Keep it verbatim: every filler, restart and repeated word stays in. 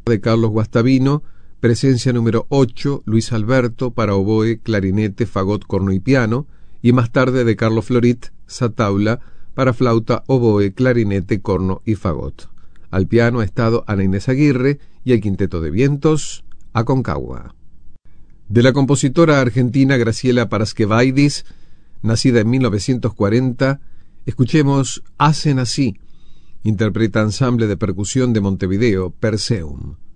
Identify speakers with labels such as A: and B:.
A: de Carlos Guastavino, presencia número ocho, Luis Alberto, para oboe, clarinete, fagot, corno y piano, y más tarde de Carlos Florit, Sataula, para flauta, oboe, clarinete, corno y fagot. Al piano ha estado Ana Inés Aguirre y el quinteto de vientos, Aconcagua. De la compositora argentina Graciela Paraskevaidis, nacida en mil novecientos cuarenta, escuchemos Hacen así, interpreta Ensamble de Percusión de Montevideo, Perseum.